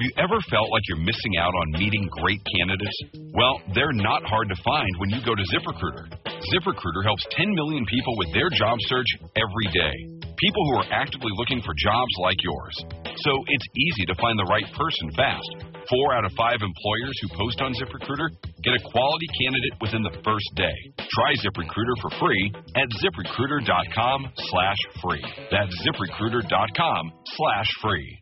Have you ever felt like you're missing out on meeting great candidates? Well, they're not hard to find when you go to ZipRecruiter. ZipRecruiter helps 10 million people with their job search every day. People who are actively looking for jobs like yours. So it's easy to find the right person fast. 4 out of 5 employers who post on ZipRecruiter get a quality candidate within the first day. Try ZipRecruiter for free at ZipRecruiter.com/free. That's ZipRecruiter.com/free.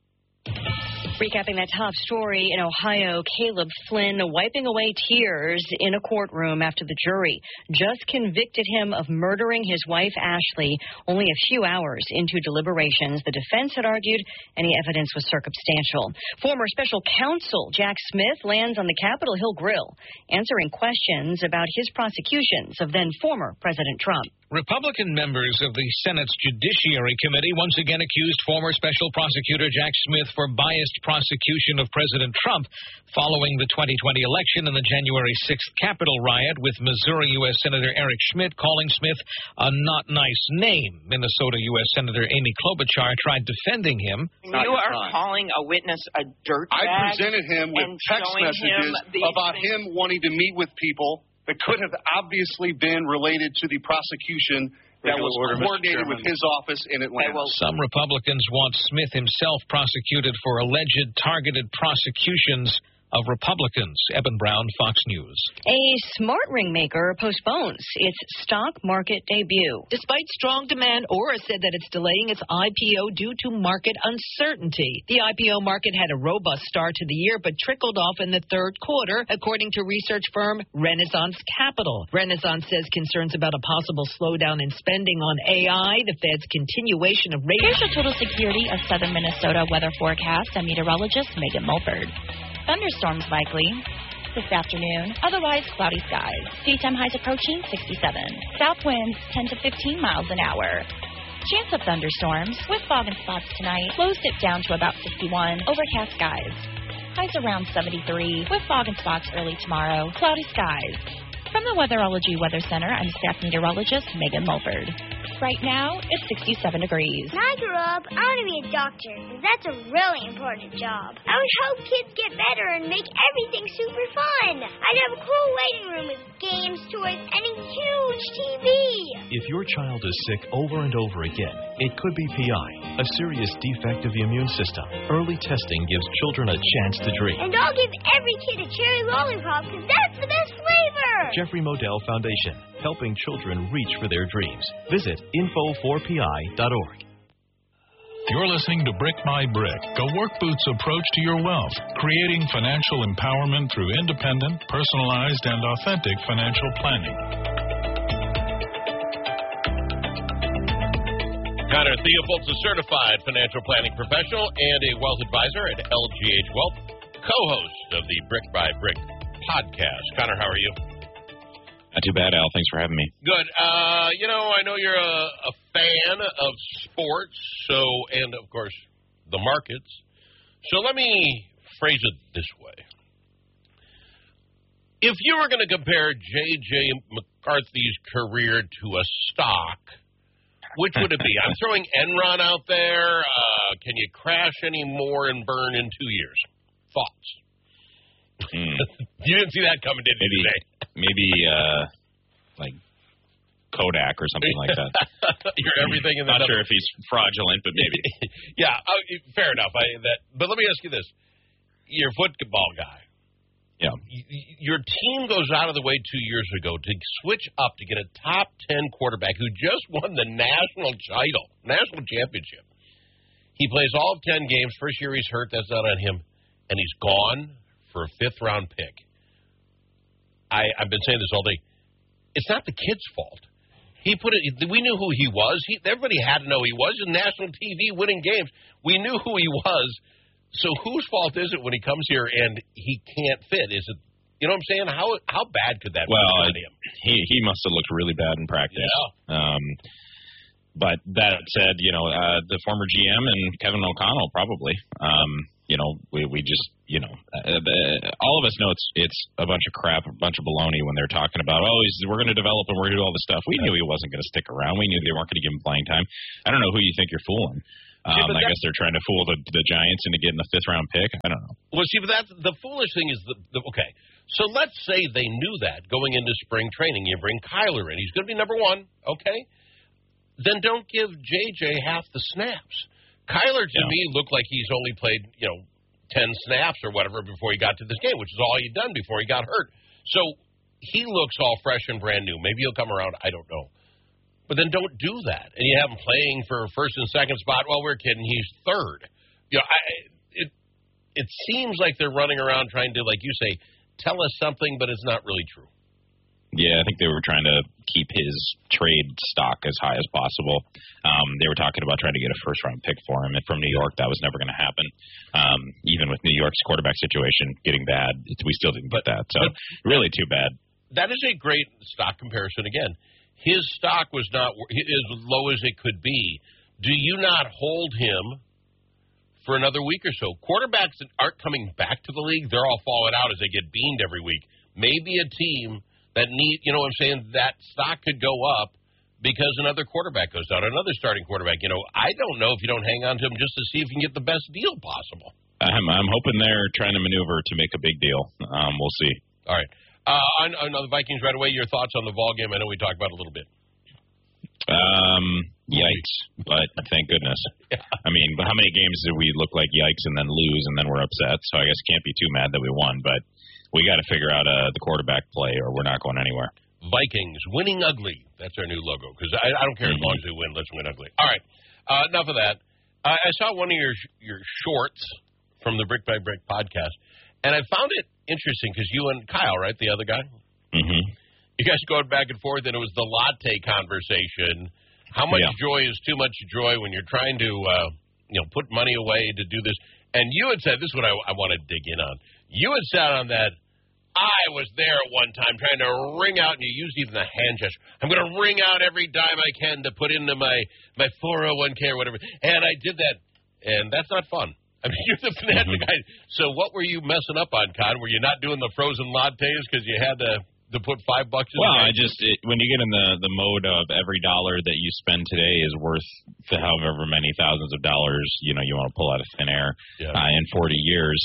Recapping that top story in Ohio, Caleb Flynn wiping away tears in a courtroom after the jury just convicted him of murdering his wife, Ashley, only a few hours into deliberations. The defense had argued any evidence was circumstantial. Former special counsel Jack Smith lands on the Capitol Hill Grill, answering questions about his prosecutions of then-former President Trump. Republican members of the Senate's Judiciary Committee once again accused former special prosecutor Jack Smith for biased prosecution of President Trump following the 2020 election and the January 6th Capitol riot, with Missouri U.S. Senator Eric Schmidt calling Smith a not nice name. Minnesota U.S. Senator Amy Klobuchar tried defending him. You are calling a witness a dirtbag. I presented him with text messages about him wanting to meet with people that could have obviously been related to the prosecution that was coordinated with his office in Atlanta. Some Republicans want Smith himself prosecuted for alleged targeted prosecutions of Republicans. Eben Brown, Fox News. A smart ring maker postpones its stock market debut. Despite strong demand, Aura said that it's delaying its IPO due to market uncertainty. The IPO market had a robust start to the year, but trickled off in the third quarter, according to research firm Renaissance Capital. Renaissance says concerns about a possible slowdown in spending on AI, the Fed's continuation of rates. Here's the total security of southern Minnesota weather forecast. I'm meteorologist Megan Mulford. Thunderstorms likely this afternoon. Otherwise, cloudy skies. Daytime highs approaching 67. South winds 10 to 15 miles an hour. Chance of thunderstorms with fog and spots tonight. Lows dip down to about 61. Overcast skies. Highs around 73 with fog and spots early tomorrow. Cloudy skies. From the Weatherology Weather Center, I'm staff meteorologist Megan Mulford. Right now, it's 67 degrees. When I grew up, I want to be a doctor, because that's a really important job. I would help kids get better and make everything super fun. I'd have a cool waiting room with games, toys, and a huge TV. If your child is sick over and over again, it could be PI, a serious defect of the immune system. Early testing gives children a chance to dream. And I'll give every kid a cherry lollipop, because that's the best flavor. Jeffrey Modell Foundation, helping children reach for their dreams. Visit info4pi.org. You're listening to Brick by Brick, a work boots approach to your wealth, creating financial empowerment through independent, personalized, and authentic financial planning. Connor Theobald's a certified financial planning professional and a wealth advisor at LGH Wealth, co-host of the Brick by Brick podcast. Connor, how are you? Not too bad, Al. Thanks for having me. Good. I know you're a fan of sports, and of course the markets. So let me phrase it this way. If you were going to compare J.J. McCarthy's career to a stock, which would it be? I'm throwing Enron out there. Can you crash any more and burn in 2 years? Thoughts? You didn't see that coming, did you, today? Maybe like Kodak or something like that. You're everything in the Not sure if he's fraudulent, but maybe. Yeah, fair enough. But let me ask you this. You're a football guy. Yeah. Your team goes out of the way 2 years ago to switch up to get a top 10 quarterback who just won the national championship. He plays all 10 games. First year he's hurt. That's not on him. And he's gone for a fifth-round pick. I've been saying this all day. It's not the kid's fault. We knew who he was. Everybody had to know he was. On national TV winning games. We knew who he was. So whose fault is it when he comes here and he can't fit? Is it, you know what I'm saying? How bad could that be on him? He must have looked really bad in practice. Yeah. But that said, the former GM and Kevin O'Connell probably. We just, all of us know it's a bunch of crap, a bunch of baloney when they're talking about, we're going to develop him, we're going to do all this stuff. We knew he wasn't going to stick around. We knew they weren't going to give him playing time. I don't know who you think you're fooling. I guess they're trying to fool the Giants into getting the 5th-round pick. I don't know. Well, see, but that's the foolish thing is okay. So let's say they knew that going into spring training. You bring Kyler in. He's going to be number 1, okay? Then don't give J.J. half the snaps. Kyler, to me, looked like he's only played, 10 snaps or whatever before he got to this game, which is all he'd done before he got hurt. So he looks all fresh and brand new. Maybe he'll come around. I don't know. But then don't do that. And you have him playing for first and second spot. Well, we're kidding. He's third. It seems like they're running around trying to, like you say, tell us something, but it's not really true. Yeah, I think they were trying to keep his trade stock as high as possible. They were talking about trying to get a first-round pick for him. And from New York, that was never going to happen. Even with New York's quarterback situation getting bad, we still didn't get that. So really too bad. That is a great stock comparison again. His stock was not as low as it could be. Do you not hold him for another week or so? Quarterbacks that aren't coming back to the league, they're all falling out as they get beamed every week. Maybe a team that that stock could go up because another quarterback goes down, another starting quarterback. I don't know if you don't hang on to him just to see if you can get the best deal possible. I'm hoping they're trying to maneuver to make a big deal. We'll see. All right. On the Vikings right away, your thoughts on the ball game? I know we talked about it a little bit. Yikes, but thank goodness. Yeah. I mean, how many games did we look like yikes and then lose and then we're upset? So I guess can't be too mad that we won, but we got to figure out the quarterback play or we're not going anywhere. Vikings, winning ugly. That's our new logo because I don't care as long as they win. Let's win ugly. All right, enough of that. I saw one of your shorts from the Brick by Brick podcast, and I found it interesting because you and Kyle, right, the other guy? Mm-hmm. You guys going back and forth, and it was the latte conversation. How much joy is too much joy when you're trying to, put money away to do this? And you had said, this is what I want to dig in on. You had said on that, I was there at one time trying to wring out, and you used even the hand gesture. I'm going to wring out every dime I can to put into my 401k or whatever. And I did that, and that's not fun. I mean, you're the financial guy. So what were you messing up on, Con? Were you not doing the frozen lattes because you had to put $5 in? Well, when you get in the mode of every dollar that you spend today is worth however many thousands of dollars you want to pull out of thin air in 40 years,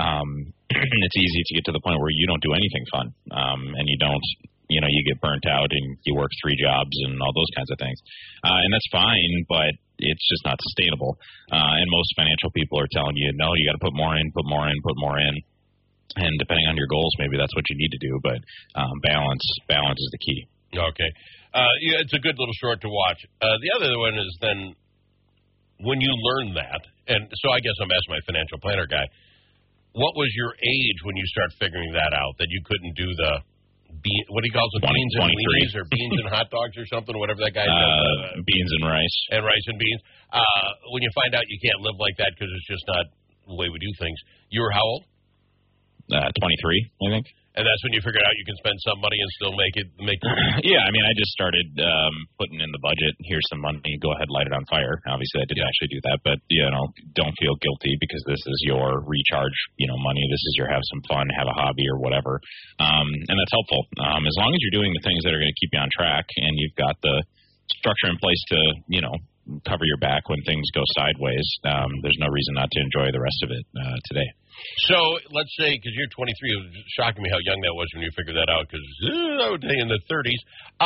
it's easy to get to the point where you don't do anything fun, and you don't. You get burnt out and you work 3 jobs and all those kinds of things. And that's fine, but it's just not sustainable. And most financial people are telling you, no, you got to put more in, put more in, put more in. And depending on your goals, maybe that's what you need to do. But balance is the key. Okay. It's a good little short to watch. The other one is then when you learn that, and so I guess I'm asking my financial planner guy, what was your age when you start figuring that out, that you couldn't do the what he calls it, beans and weenies or beans and hot dogs or something, whatever that guy does. Beans and rice. And rice and beans. When you find out you can't live like that because it's just not the way we do things. You were how old? 23, I think. And that's when you figured out you can spend some money and still make it. Yeah, I mean, I just started putting in the budget. Here's some money. Go ahead, light it on fire. Obviously, I didn't actually do that, but don't feel guilty because this is your recharge, money. This is your have some fun, have a hobby or whatever, and that's helpful. As long as you're doing the things that are going to keep you on track and you've got the structure in place to, cover your back when things go sideways. There's no reason not to enjoy the rest of it today. So let's say, because you're 23, it was shocking me how young that was when you figured that out, because I would say in the 30s.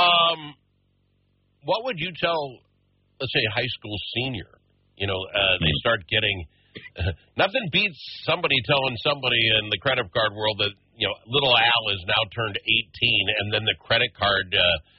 What would you tell, let's say, a high school senior? They start getting, nothing beats somebody telling somebody in the credit card world that, little Al is now turned 18, and then the credit card,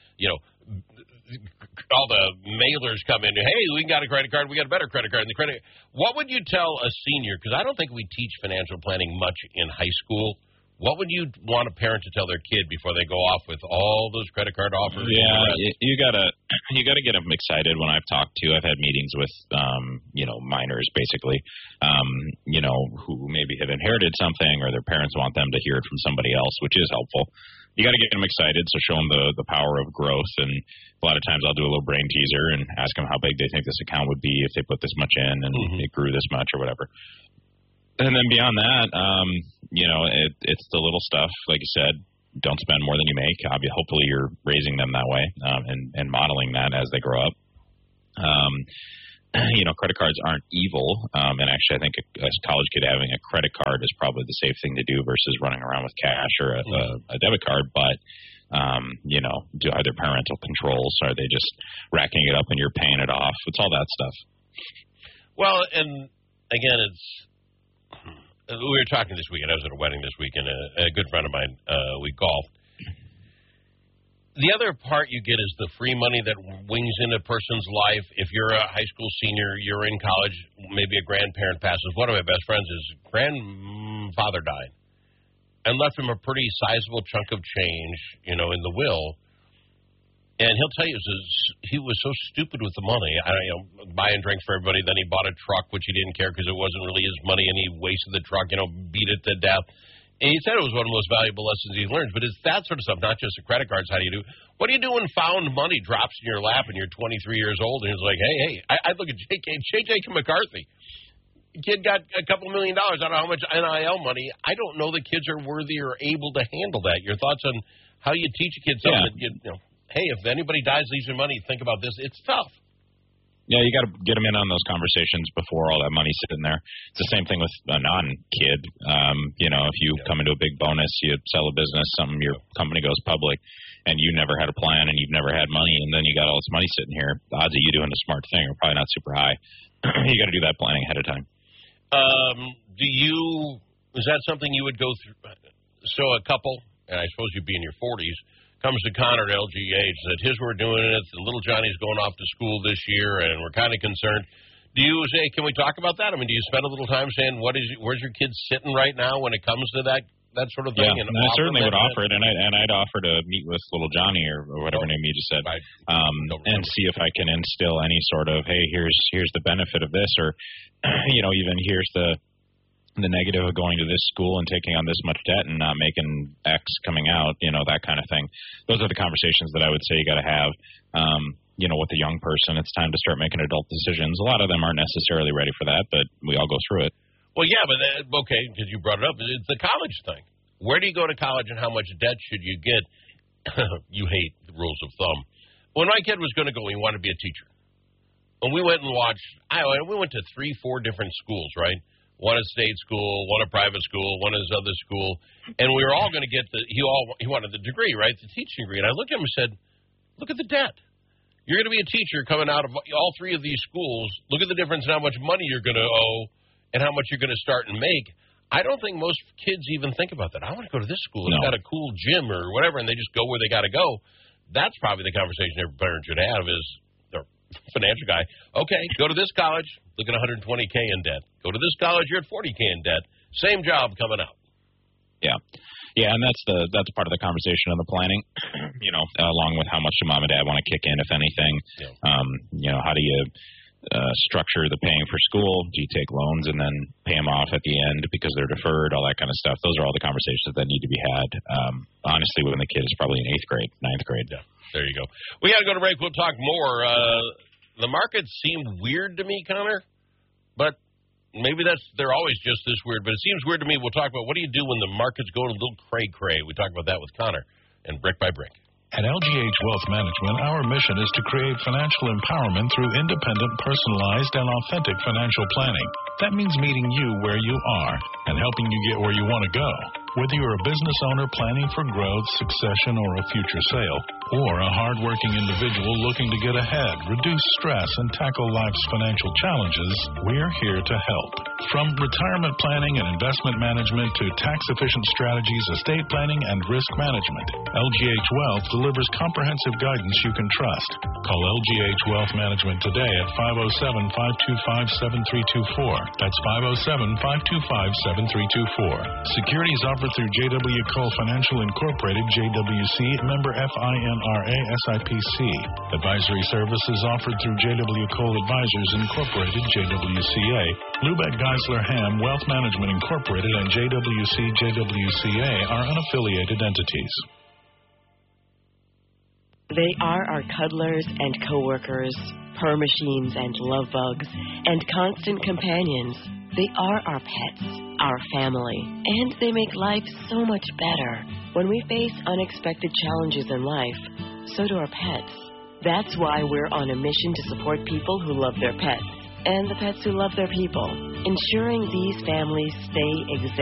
all the mailers come in. Hey, we got a credit card. We got a better credit card. What would you tell a senior? Because I don't think we teach financial planning much in high school. What would you want a parent to tell their kid before they go off with all those credit card offers? Yeah, you gotta get them excited. When I've talked to, I've had meetings with minors basically, who maybe have inherited something or their parents want them to hear it from somebody else, which is helpful. You got to get them excited, so show them the power of growth. And a lot of times I'll do a little brain teaser and ask them how big they think this account would be if they put this much in and it grew this much or whatever. And then beyond that, it's the little stuff, like you said. Don't spend more than you make. Hopefully you're raising them that way and modeling that as they grow up. credit cards aren't evil. And actually, I think a college kid having a credit card is probably the safe thing to do versus running around with cash or a debit card. But, are there parental controls? Are they just racking it up and you're paying it off? It's all that stuff. Well, and again, we were talking this weekend. I was at a wedding this weekend. A good friend of mine, we golfed. The other part you get is the free money that wings in a person's life. If you're a high school senior, you're in college, maybe a grandparent passes. One of my best friends, his grandfather died and left him a pretty sizable chunk of change, in the will. And he'll tell you, he was so stupid with the money. Buying drinks for everybody. Then he bought a truck, which he didn't care because it wasn't really his money, and he wasted the truck, beat it to death. And he said it was one of the most valuable lessons he learned. But it's that sort of stuff, not just the credit cards. How do you do? What do you do when found money drops in your lap and you're 23 years old and it's like, hey, I look at J.J. McCarthy. Kid got a couple $1 million. I don't know how much NIL money. I don't know the kids are worthy or able to handle that. Your thoughts on how you teach a kid something that, hey, if anybody dies, leaves your money, think about this. It's tough. Yeah, you got to get them in on those conversations before all that money's sitting there. It's the same thing with a non-kid. If you come into a big bonus, you sell a business, your company goes public, and you never had a plan and you've never had money, and then you got all this money sitting here, the odds of you doing a smart thing are probably not super high. You got to do that planning ahead of time. Is that something you would go through? So a couple, and I suppose you'd be in your 40s, comes to Connor at LGH, that we're doing it, and little Johnny's going off to school this year, and we're kind of concerned. Do you say, can we talk about that? I mean, do you spend a little time saying, where's your kid sitting right now when it comes to that sort of thing? Yeah, and I certainly would offer it, and I'd offer to meet with little Johnny or whatever name you just said, and see if I can instill any sort of, hey, here's the benefit of this, or even here's the negative of going to this school and taking on this much debt and not making X coming out, that kind of thing. Those are the conversations that I would say you got to have, with the young person. It's time to start making adult decisions. A lot of them aren't necessarily ready for that, but we all go through it. Well, yeah, but okay, because you brought it up, it's the college thing. Where do you go to college and how much debt should you get? You hate the rules of thumb. When my kid was going to go, he wanted to be a teacher. And we went and watched, we went to 3-4 different schools, right? One a state school, one a private school, one his other school, and we were all going to get he wanted the degree, right, the teaching degree. And I looked at him and said, look at the debt. You're going to be a teacher coming out of all 3 of these schools. Look at the difference in how much money you're going to owe and how much you're going to start and make. I don't think most kids even think about that. I want to go to this school. It's got a cool gym or whatever, and they just go where they got to go. That's probably the conversation every parent should have is their financial guy. Okay, go to this college, look at $120K in debt. Go to this college, you're at $40K in debt. Same job coming out. Yeah. Yeah, and that's part of the conversation and the planning, along with how much do mom and dad want to kick in, if anything. Yeah. How do you structure the paying for school? Do you take loans and then pay them off at the end because they're deferred, all that kind of stuff? Those are all the conversations that need to be had, honestly, when the kid is probably in 8th grade, 9th grade. Yeah, there you go. We got to go to break. We'll talk more. The markets seem weird to me, Connor, but maybe they're always just this weird, but it seems weird to me. We'll talk about what do you do when the markets go a little cray-cray. We talk about that with Connor and Brick by Brick. At LGH Wealth Management, our mission is to create financial empowerment through independent, personalized, and authentic financial planning. That means meeting you where you are and helping you get where you want to go. Whether you're a business owner planning for growth, succession, or a future sale, or a hardworking individual looking to get ahead, reduce stress, and tackle life's financial challenges, we're here to help. From retirement planning and investment management to tax-efficient strategies, estate planning, and risk management, LGH Wealth delivers comprehensive guidance you can trust. Call LGH Wealth Management today at 507-525-7324. That's 507-525-7324. Securities offered through J.W. Cole Financial Incorporated, JWC, member FINRA SIPC. Advisory services offered through J.W. Cole Advisors Incorporated, JWCA. Lubeck Geisler Ham Wealth Management Incorporated and JWC JWCA are unaffiliated entities. They are our cuddlers and coworkers, purr machines and love bugs, and constant companions. They are our pets, our family, and they make life so much better. When we face unexpected challenges in life, so do our pets. That's why we're on a mission to support people who love their pets. and the pets who love their people. Ensuring these families stay exempt